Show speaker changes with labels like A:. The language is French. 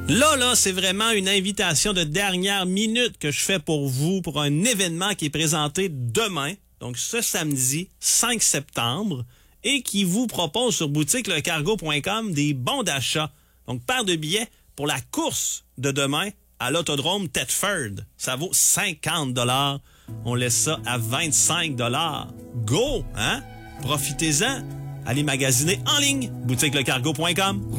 A: Là, c'est vraiment une invitation de dernière minute que je fais pour vous pour un événement qui est présenté demain, donc ce samedi 5 septembre, et qui vous propose sur boutiquelecargo.com des bons d'achat. Donc, paire de billets pour la course de demain à l'autodrome Thetford. Ça vaut 50 $. On laisse ça à 25 $. Go, hein? Profitez-en. Allez magasiner en ligne, boutiquelecargo.com.